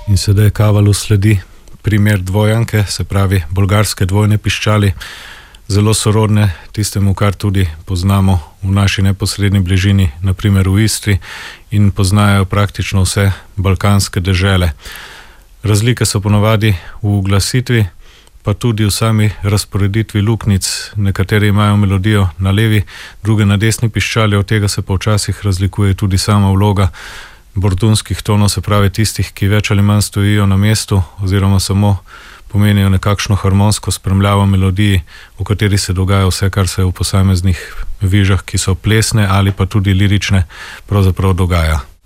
In sedaj kavalu sledi primer dvojanke, se pravi bolgarske dvojne piščali, zelo sorodne tistemu, kar tudi poznamo v naši neposredni bližini, naprimer v Istri, in poznajo praktično vse balkanske dežele. Razlike so ponavadi v glasitvi, pa tudi v sami razporeditvi luknjic. Nekateri imajo melodijo na levi, druge na desni piščali, od tega se pa včasih razlikuje tudi sama vloga bordunskih tonov, se pravi tistih, ki več ali manj stojijo na mestu oziroma samo pomenijo nekakšno harmonsko spremljavo melodiji, v kateri se dogaja vse, kar se v posameznih vižah, ki so plesne ali pa tudi lirične, pravzaprav dogaja.